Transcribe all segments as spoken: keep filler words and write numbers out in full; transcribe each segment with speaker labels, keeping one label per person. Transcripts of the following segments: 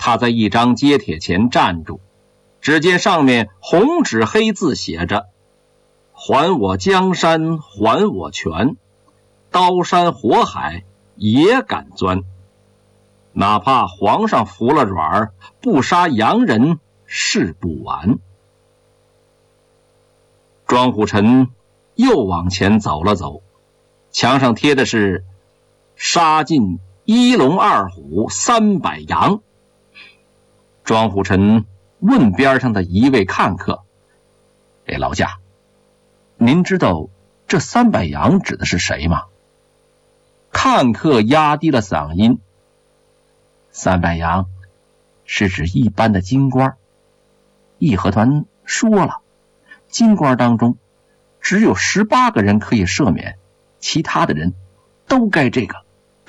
Speaker 1: 他在一张揭帖前站住，只见上面红纸黑字写着：还我江山还我权，刀山火海也敢钻，哪怕皇上服了软，不杀洋人誓不完。庄虎臣又往前走了走，墙上贴的是杀尽一龙二虎三百羊。庄虎臣问边上的一位看客：哎，老驾，您知道这三百羊指的是谁吗？看客压低了嗓音：三百羊是指一般的京官，义和团说了，京官当中只有十八个人可以赦免，其他的人都该这个。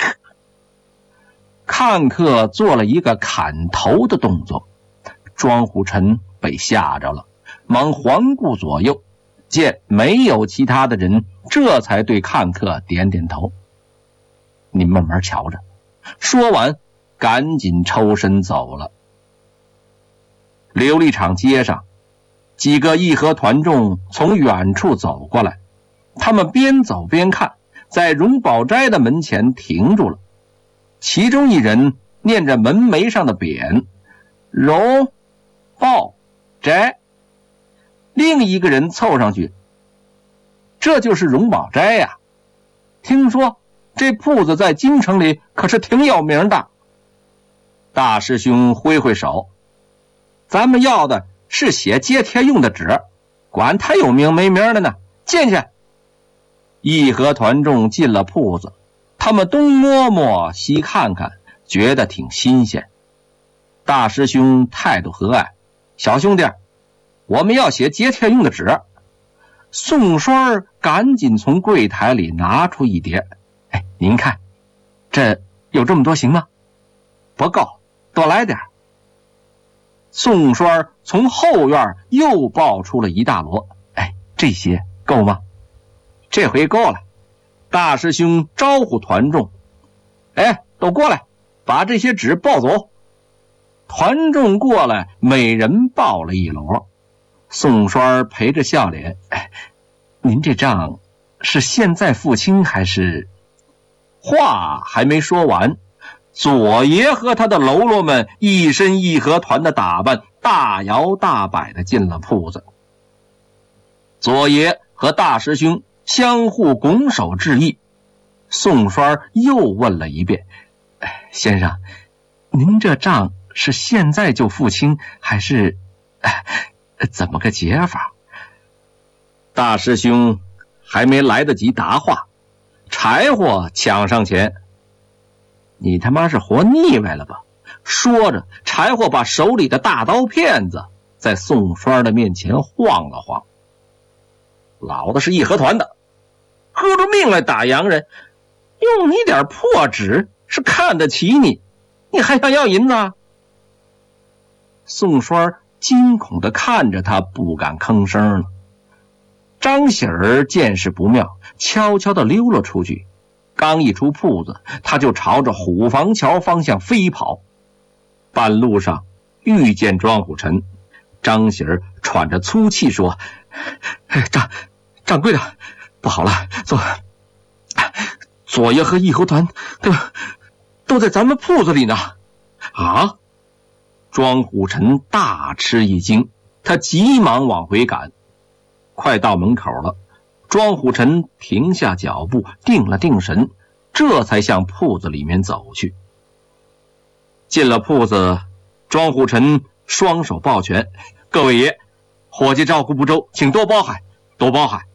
Speaker 1: 看客做了一个砍头的动作，庄虎臣被吓着了，忙环顾左右，见没有其他的人，这才对看客点点头：您慢慢瞧着。说完赶紧抽身走了。琉璃厂街上，几个义和团众从远处走过来，他们边走边看，在荣宝斋的门前停住了。其中一人念着门楣上的匾：荣宝斋，另一个人凑上去：这就是荣宝斋呀，听说这铺子在京城里可是挺有名的。大师兄挥挥手：咱们要的是写揭帖用的纸，管他有名没名的呢，进去。义和团众进了铺子，他们东摸摸西看看，觉得挺新鲜。大师兄态度和蔼：小兄弟，我们要写揭帖用的纸。宋栓赶紧从柜台里拿出一叠：哎，您看，这有这么多行吗？不够，多来点。宋栓从后院又抱出了一大摞：哎，这些够吗？这回够了。大师兄招呼团众：哎，都过来，把这些纸抱走。团众过来，每人抱了一摞。宋栓陪着笑脸：哎，您这账是现在付清还是……话还没说完，左爷和他的喽啰们一身义和团的打扮，大摇大摆地进了铺子。左爷和大师兄相互拱手致意。宋栓又问了一遍：哎，先生，您这账是现在就付清还是、哎、怎么个结法？大师兄还没来得及答话，柴火抢上前：你他妈是活腻歪了吧？说着，柴火把手里的大刀片子在宋栓的面前晃了晃：老子是义和团的，喝着命来打洋人，用你点破纸是看得起你，你还想要银子？宋栓惊恐地看着他，不敢吭声了。张喜儿见势不妙，悄悄地溜了出去。刚一出铺子，他就朝着虎坊桥方向飞跑。半路上遇见庄虎臣，张喜儿喘着粗气说：掌掌柜的，不好了，左左爷和义和团都都在咱们铺子里呢。啊！庄虎臣大吃一惊，他急忙往回赶。快到门口了，庄虎臣停下脚步，定了定神，这才向铺子里面走去。进了铺子，庄虎臣双手抱拳：各位爷，伙计照顾不周，请多包涵，多包涵。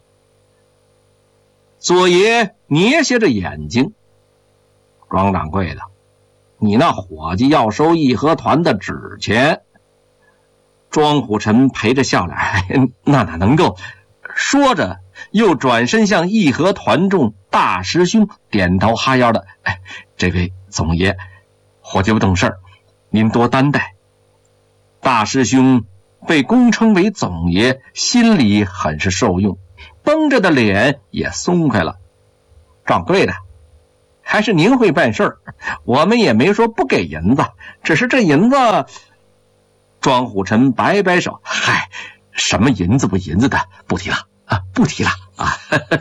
Speaker 1: 左爷捏斜着眼睛：庄掌柜的，你那伙计要收义和团的纸钱。庄虎臣陪着笑脸：那哪能够。说着又转身向义和团众大师兄点头哈腰的：哎，这位总爷，伙计不懂事，您多担待。大师兄被恭称为总爷，心里很是受用，绷着的脸也松开了。掌柜的， 还是您会办事儿，我们也没说不给银子，只是这银子……庄虎臣摆摆手，嗨，什么银子不银子的，不提了啊，不提了啊！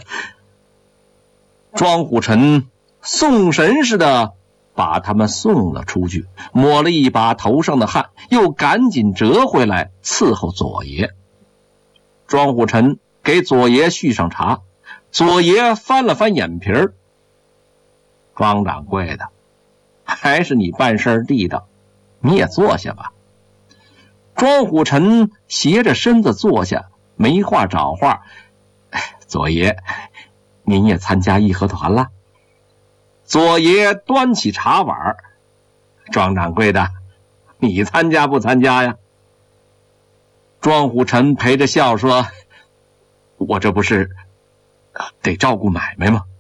Speaker 1: 庄虎臣送神似的把他们送了出去，抹了一把头上的汗，又赶紧折回来伺候左爷。庄虎臣给左爷续上茶，左爷翻了翻眼皮儿，庄掌柜的，还是你办事地道，你也坐下吧。庄虎臣斜着身子坐下，没话找话。左爷，您也参加义和团了？左爷端起茶碗，庄掌柜的，你参加不参加呀？庄虎臣陪着笑说，我这不是得照顾买卖吗？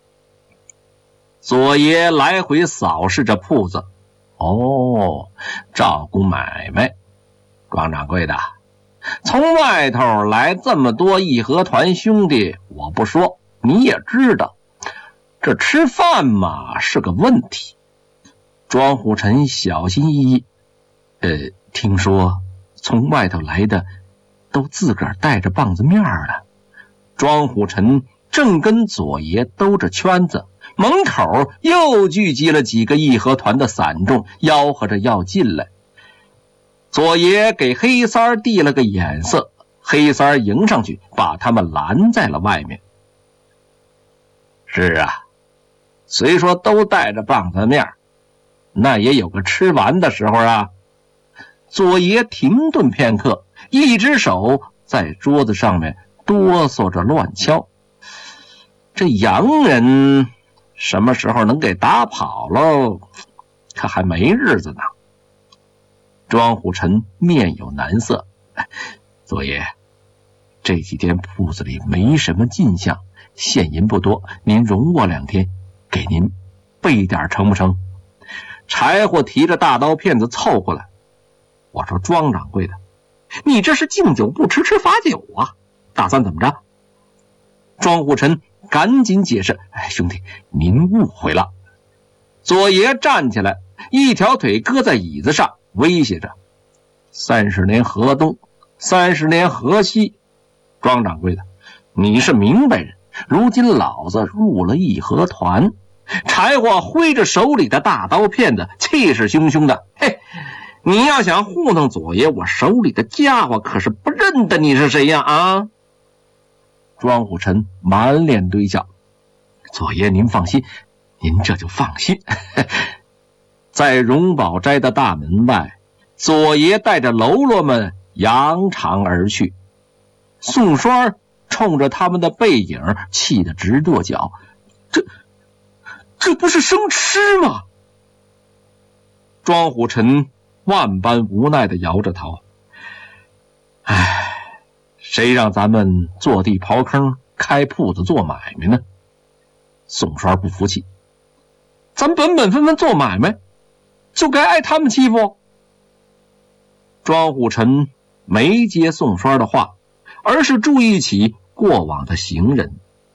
Speaker 1: 左爷来回扫视着铺子，哦，照顾买卖。庄掌柜的，从外头来这么多义和团兄弟，我不说你也知道，这吃饭嘛是个问题。庄虎臣小心翼翼，呃，听说从外头来的都自个儿带着棒子面了。庄虎臣正跟左爷兜着圈子，门口又聚集了几个义和团的散众，吆喝着要进来。左爷给黑三儿递了个眼色，黑三儿迎上去，把他们拦在了外面。是啊，虽说都带着棒子面，那也有个吃完的时候啊。左爷停顿片刻，一只手在桌子上面哆嗦着乱敲。这洋人什么时候能给打跑喽？可还没日子呢。庄虎臣面有难色，左爷，这几天铺子里没什么进项，现银不多，您容我两天，给您备点成不成？柴火提着大刀片子凑过来，我说庄掌柜的，你这是敬酒不吃吃罚酒啊，打算怎么着？庄虎臣赶紧解释，哎，兄弟，您误会了。左爷站起来，一条腿搁在椅子上，威胁着，三十年河东，三十年河西。庄掌柜的，你是明白人，如今老子入了义和团。柴火挥着手里的大刀片子，气势汹汹的，嘿，你要想糊弄左爷，我手里的家伙可是不认得你是谁呀啊！庄虎臣满脸堆笑，左爷您放心，您这就放心。在荣宝斋的大门外，左爷带着喽啰们扬长而去。宋栓冲着他们的背影气得直跺脚，这这不是生吃吗？庄虎臣万般无奈地摇着头，唉，谁让咱们坐地刨坑开铺子做买卖呢？宋栓不服气，咱本本分分做买卖，就该挨他们欺负？庄虎臣没接宋栓的话，而是注意起过往的行人。